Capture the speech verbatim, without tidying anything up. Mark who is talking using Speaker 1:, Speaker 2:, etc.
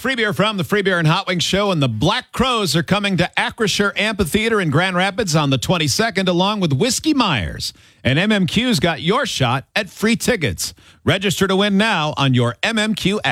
Speaker 1: Free Beer from the Free Beer and Hot Wings Show, and the Black Crows are coming to Acrisure Amphitheater in Grand Rapids on the twenty-second, along with Whiskey Myers. And M M Q's got your shot at free tickets. Register to win now on your M M Q app.